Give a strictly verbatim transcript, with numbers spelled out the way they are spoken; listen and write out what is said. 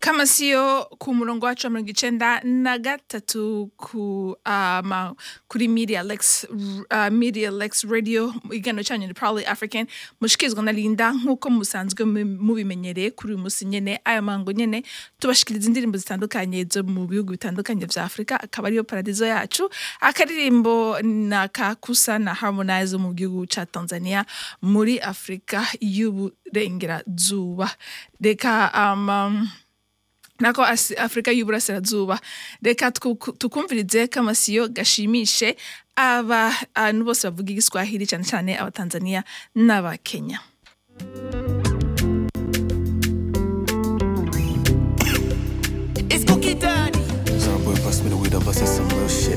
Kamasiyo ku murongo wacu wa mirongo icenda na gatatu ku um, kuri Media Lex uh, Media Lex Radio igano cyanyu ni Proudly African mushikizwa na Linda nkuko musanzwe mubimenyereye kuri uyu musi nyene aya mango nyene tubashikiriza indirimbo zitandukanye zo mu bihugu bitandukanye vya Afrika akaba ariyo paradizo yacu akaririmbo na Kakusa na Harmonize mu gihugu ca Tanzania muri Afrika y'uburengerazuba reka um, nako Afrika y'uburasirazuba reka tukumvirize Kamasiyo gashimishe aba abantu bose bavuga igiswahili cyane cyane aba Tanzania n'aba Kenya. It's Cookie Daddy. Some boy pass me the weed, I bust some real shit.